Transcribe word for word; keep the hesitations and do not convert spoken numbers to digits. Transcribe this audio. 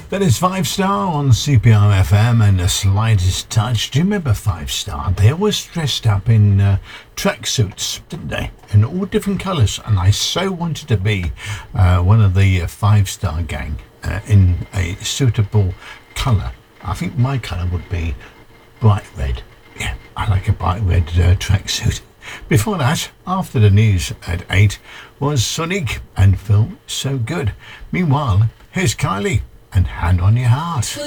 That is Five Star on C P R F M and The Slightest Touch. Do you remember Five Star? They always dressed up in uh, tracksuits, didn't they? In all different colours. And I so wanted to be uh, one of the uh, Five Star gang uh, in a suitable colour. I think my colour would be bright red. Yeah, I like a bright red uh, tracksuit. Before that, after the news at eight, was Sonic and Feel So Good. Meanwhile, here's Kylie and Hand on Your Heart.